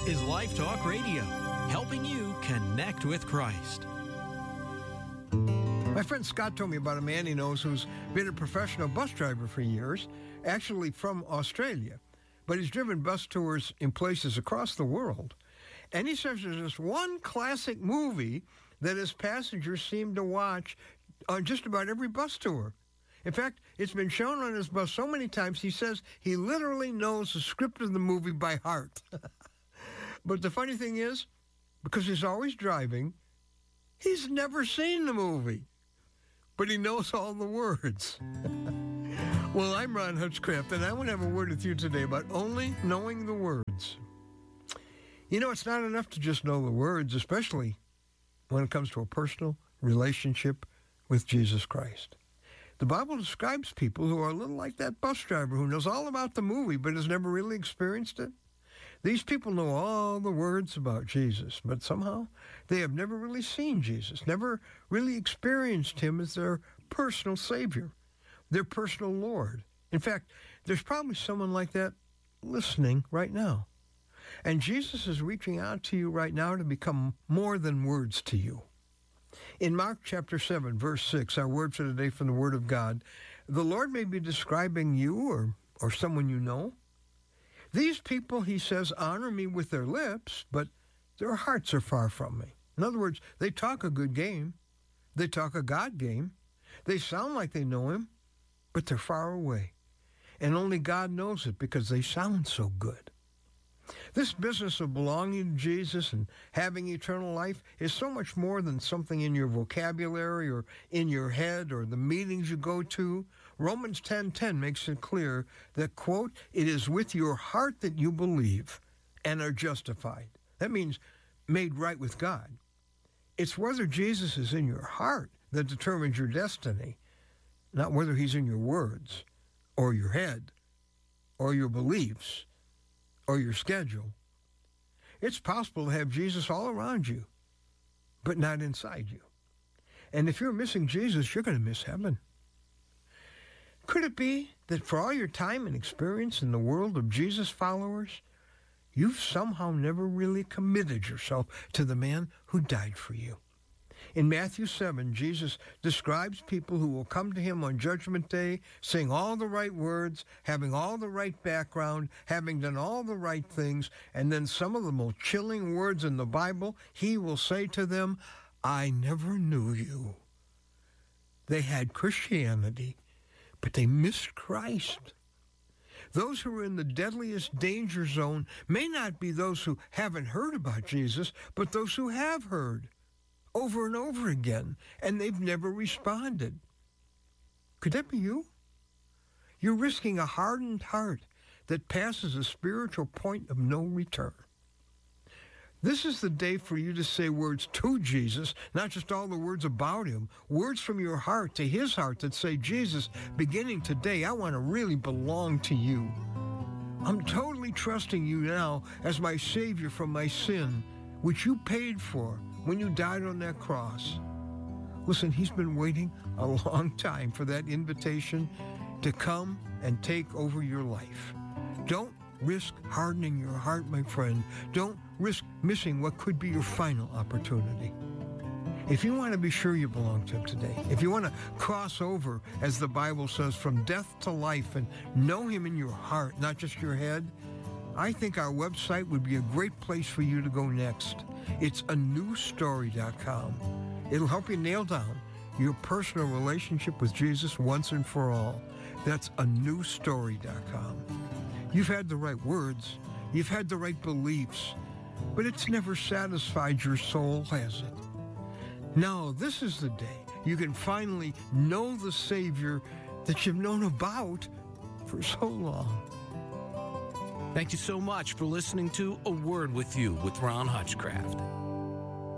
is Life Talk Radio, helping you connect with Christ. My friend Scott told me about a man he knows who's been a professional bus driver for years, actually from Australia. But he's driven bus tours in places across the world. And he says there's this one classic movie that his passengers seem to watch on just about every bus tour. In fact, it's been shown on his bus so many times, he says he literally knows the script of the movie by heart. But the funny thing is, because he's always driving, he's never seen the movie. But he knows all the words. Well, I'm Ron Hutchcraft, and I want to have a word with you today about only knowing the words. You know, it's not enough to just know the words, especially when it comes to a personal relationship with Jesus Christ. The Bible describes people who are a little like that bus driver who knows all about the movie but has never really experienced it. These people know all the words about Jesus, but somehow they have never really seen Jesus, never really experienced him as their personal Savior, their personal Lord. In fact, there's probably someone like that listening right now. And Jesus is reaching out to you right now to become more than words to you. In Mark chapter 7, verse 6, our word for today from the Word of God, the Lord may be describing you or someone you know. These people, he says, honor me with their lips, but their hearts are far from me. In other words, they talk a good game. They talk a God game. They sound like they know him, but they're far away. And only God knows it because they sound so good. This business of belonging to Jesus and having eternal life is so much more than something in your vocabulary or in your head or the meetings you go to. Romans 10:10 makes it clear that, quote, it is with your heart that you believe and are justified. That means made right with God. It's whether Jesus is in your heart that determines your destiny, not whether he's in your words or your head or your beliefs or your schedule. It's possible to have Jesus all around you, but not inside you. And if you're missing Jesus, you're going to miss heaven. Could it be that for all your time and experience in the world of Jesus followers, you've somehow never really committed yourself to the man who died for you? In Matthew 7, Jesus describes people who will come to him on Judgment Day, saying all the right words, having all the right background, having done all the right things, and then some of the most chilling words in the Bible, he will say to them, I never knew you. They had Christianity, but they missed Christ. Those who are in the deadliest danger zone may not be those who haven't heard about Jesus, but those who have heard over and over again, and they've never responded. Could that be you? You're risking a hardened heart that passes a spiritual point of no return. This is the day for you to say words to Jesus, not just all the words about him, words from your heart to his heart that say, Jesus, beginning today, I want to really belong to you. I'm totally trusting you now as my Savior from my sin, which you paid for when you died on that cross. Listen, he's been waiting a long time for that invitation to come and take over your life. Don't risk hardening your heart, my friend. Don't risk missing what could be your final opportunity. If you want to be sure you belong to him today, if you want to cross over, as the Bible says, from death to life and know him in your heart, not just your head, I think our website would be a great place for you to go next. It's anewstory.com. It'll help you nail down your personal relationship with Jesus once and for all. That's anewstory.com. You've had the right words, you've had the right beliefs, but it's never satisfied your soul, has it? Now, this is the day you can finally know the Savior that you've known about for so long. Thank you so much for listening to A Word with You with Ron Hutchcraft.